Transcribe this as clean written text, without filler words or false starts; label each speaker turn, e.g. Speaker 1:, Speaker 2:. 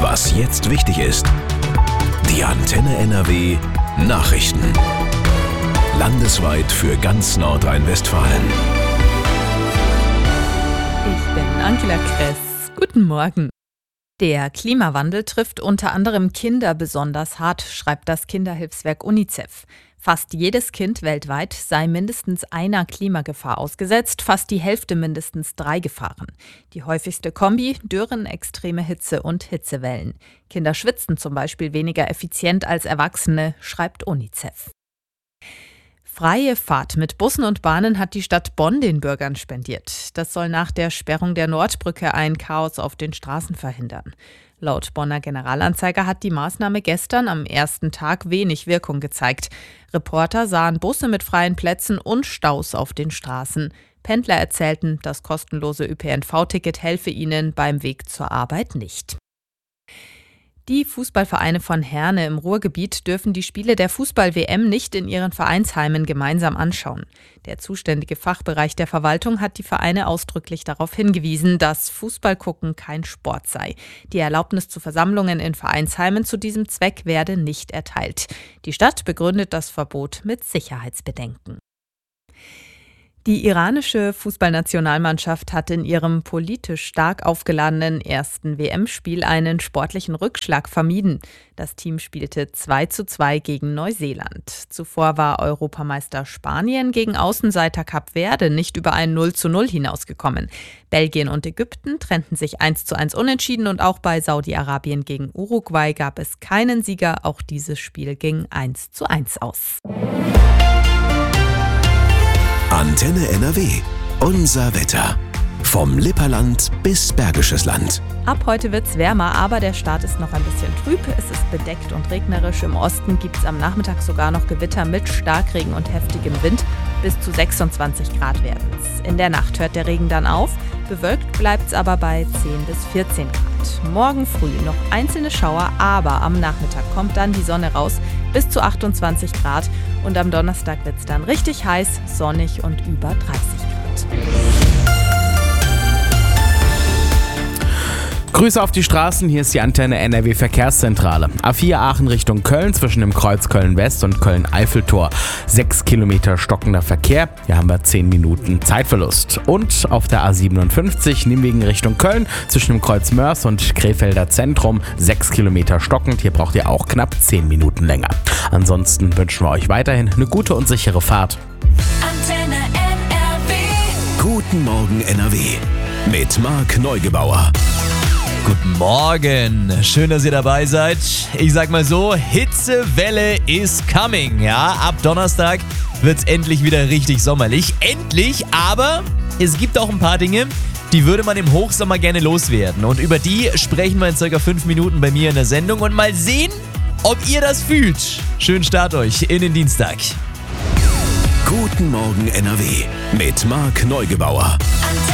Speaker 1: Was jetzt wichtig ist. Die Antenne NRW Nachrichten. Landesweit für ganz Nordrhein-Westfalen.
Speaker 2: Ich bin Angela Kress. Guten Morgen. Der Klimawandel trifft unter anderem Kinder besonders hart, schreibt das Kinderhilfswerk UNICEF. Fast jedes Kind weltweit sei mindestens einer Klimagefahr ausgesetzt, fast die Hälfte mindestens 3 Gefahren. Die häufigste Kombi: Dürren, extreme Hitze und Hitzewellen. Kinder schwitzen zum Beispiel weniger effizient als Erwachsene, schreibt UNICEF. Freie Fahrt mit Bussen und Bahnen hat die Stadt Bonn den Bürgern spendiert. Das soll nach der Sperrung der Nordbrücke ein Chaos auf den Straßen verhindern. Laut Bonner Generalanzeiger hat die Maßnahme gestern am ersten Tag wenig Wirkung gezeigt. Reporter sahen Busse mit freien Plätzen und Staus auf den Straßen. Pendler erzählten, das kostenlose ÖPNV-Ticket helfe ihnen beim Weg zur Arbeit nicht. Die Fußballvereine von Herne im Ruhrgebiet dürfen die Spiele der Fußball-WM nicht in ihren Vereinsheimen gemeinsam anschauen. Der zuständige Fachbereich der Verwaltung hat die Vereine ausdrücklich darauf hingewiesen, dass Fußballgucken kein Sport sei. Die Erlaubnis zu Versammlungen in Vereinsheimen zu diesem Zweck werde nicht erteilt. Die Stadt begründet das Verbot mit Sicherheitsbedenken. Die iranische Fußballnationalmannschaft hat in ihrem politisch stark aufgeladenen ersten WM-Spiel einen sportlichen Rückschlag vermieden. Das Team spielte 2:2 gegen Neuseeland. Zuvor war Europameister Spanien gegen Außenseiter Kap Verde nicht über ein 0:0 hinausgekommen. Belgien und Ägypten trennten sich 1:1 unentschieden und auch bei Saudi-Arabien gegen Uruguay gab es keinen Sieger. Auch dieses Spiel ging 1:1 aus.
Speaker 1: Antenne NRW. Unser Wetter. Vom Lipperland bis Bergisches Land.
Speaker 2: Ab heute wird's wärmer, aber der Start ist noch ein bisschen trüb. Es ist bedeckt und regnerisch. Im Osten gibt's am Nachmittag sogar noch Gewitter mit Starkregen und heftigem Wind. Bis zu 26 Grad werden's. In der Nacht hört der Regen dann auf. Bewölkt bleibt's aber bei 10 bis 14 Grad. Morgen früh noch einzelne Schauer, aber am Nachmittag kommt dann die Sonne raus. Bis zu 28 Grad. Und am Donnerstag wird's dann richtig heiß, sonnig und über 30 Grad.
Speaker 3: Grüße auf die Straßen, hier ist die Antenne NRW Verkehrszentrale. A4 Aachen Richtung Köln zwischen dem Kreuz Köln-West und Köln-Eiffeltor. 6 Kilometer stockender Verkehr, hier haben wir 10 Minuten Zeitverlust. Und auf der A57 Nimwegen Richtung Köln zwischen dem Kreuz Mörs und Krefelder Zentrum. 6 Kilometer stockend, hier braucht ihr auch knapp 10 Minuten länger. Ansonsten wünschen wir euch weiterhin eine gute und sichere Fahrt.
Speaker 4: Antenne NRW.
Speaker 1: Guten Morgen NRW. Mit Marc Neugebauer.
Speaker 5: Guten Morgen, schön, dass ihr dabei seid. Ich sag mal so, Hitzewelle is coming, ja. Ab Donnerstag wird's endlich wieder richtig sommerlich. Endlich, aber es gibt auch ein paar Dinge, die würde man im Hochsommer gerne loswerden. Und über die sprechen wir in circa 5 Minuten bei mir in der Sendung und mal sehen, ob ihr das fühlt. Schönen Start euch in den Dienstag.
Speaker 1: Guten Morgen NRW. Mit Marc Neugebauer.